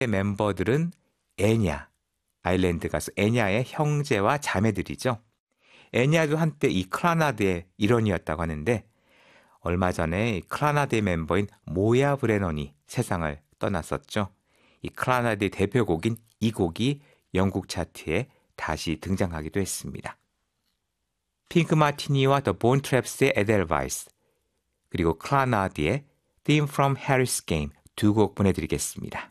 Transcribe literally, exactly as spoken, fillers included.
멤버들은 애냐, 아일랜드 가수 애냐의 형제와 자매들이죠. 애냐도 한때 이 클라나드의 일원이었다고 하는데 얼마 전에 클라나드의 멤버인 모야 브레넌이 세상을 떠났었죠. 이 클라나드의 대표곡인 이 곡이 영국 차트에 다시 등장하기도 했습니다. 핑크 마티니와 더 본트랩스의 에델바이스, 그리고 클라나드의 Theme from Harry's Game 두 곡 보내드리겠습니다.